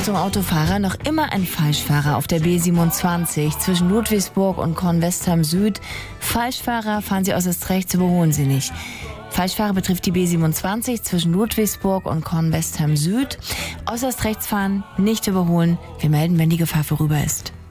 Achtung Autofahrer, noch immer ein Falschfahrer auf der B27 zwischen Ludwigsburg und Kornwestheim Süd. Falschfahrer, fahren Sie äußerst rechts, überholen Sie nicht. Falschfahrer betrifft die B27 zwischen Ludwigsburg und Kornwestheim Süd. Äußerst rechts fahren, nicht überholen. Wir melden, wenn die Gefahr vorüber ist.